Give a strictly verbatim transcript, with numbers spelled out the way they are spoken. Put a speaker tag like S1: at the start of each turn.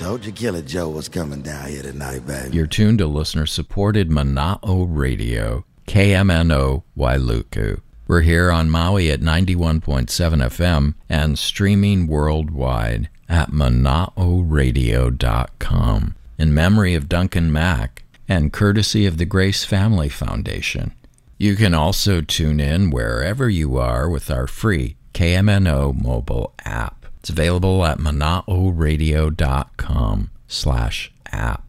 S1: Told you Killer Joe was coming down here tonight, baby.
S2: You're tuned to listener-supported Mana'o Radio, K M N O Wailuku. We're here on Maui at ninety-one point seven F M and streaming worldwide at mana'o radio dot com in memory of Duncan Mack and courtesy of the Grace Family Foundation. You can also tune in wherever you are with our free K M N O mobile app. It's available at mana'o radio dot com slash app.